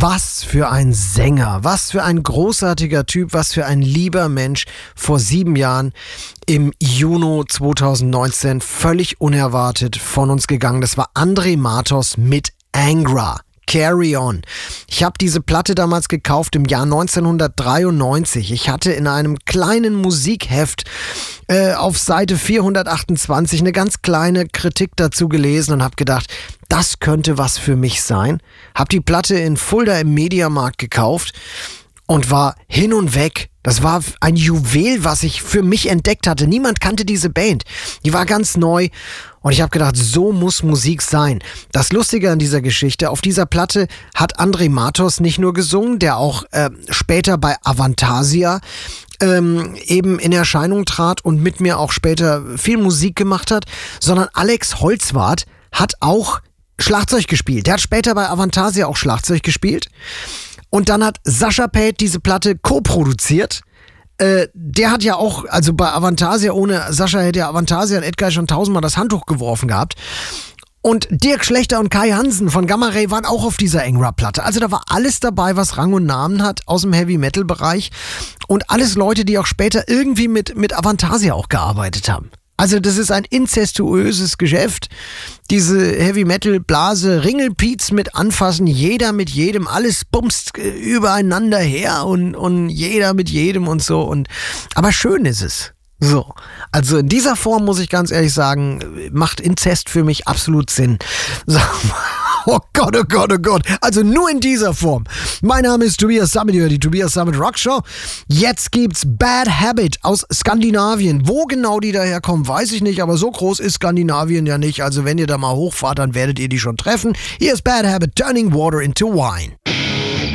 Was für ein Sänger, was für ein großartiger Typ, was für ein lieber Mensch. Vor 7 Jahren im Juni 2019 völlig unerwartet von uns gegangen. Das war André Matos mit Angra. Carry On. Ich habe diese Platte damals gekauft im Jahr 1993. Ich hatte in einem kleinen Musikheft auf Seite 428 eine ganz kleine Kritik dazu gelesen und habe gedacht, das könnte was für mich sein. Habe die Platte in Fulda im Mediamarkt gekauft und war hin und weg. Das war ein Juwel, was ich für mich entdeckt hatte. Niemand kannte diese Band. Die war ganz neu. Und ich habe gedacht, so muss Musik sein. Das Lustige an dieser Geschichte, auf dieser Platte hat André Matos nicht nur gesungen, der auch später bei Avantasia eben in Erscheinung trat und mit mir auch später viel Musik gemacht hat, sondern Alex Holzwarth hat auch Schlagzeug gespielt. Der hat später bei Avantasia auch Schlagzeug gespielt. Und dann hat Sascha Paeth diese Platte co-produziert. Der hat ja auch, also bei Avantasia, ohne Sascha hätte ja Avantasia und Edguy schon 1000-mal das Handtuch geworfen gehabt. Und Dirk Schlechter und Kai Hansen von Gamma Ray waren auch auf dieser Angra-Platte. Also da war alles dabei, was Rang und Namen hat aus dem Heavy-Metal-Bereich. Und alles Leute, die auch später irgendwie mit Avantasia auch gearbeitet haben. Also das ist ein inzestuöses Geschäft. Diese Heavy-Metal-Blase, Ringelpiez mit Anfassen, jeder mit jedem, alles bumst übereinander her und jeder mit jedem und so. Aber schön ist es. So, also in dieser Form muss ich ganz ehrlich sagen, macht Inzest für mich absolut Sinn. Sag mal. Oh Gott, oh Gott, oh Gott. Also nur in dieser Form. Mein Name ist Tobias Sammet, die Tobias Sammet Rock Show. Jetzt gibt's Bad Habit aus Skandinavien. Wo genau die daherkommen, weiß ich nicht, aber so groß ist Skandinavien ja nicht. Also wenn ihr da mal hochfahrt, dann werdet ihr die schon treffen. Hier ist Bad Habit, Turning Water into Wine.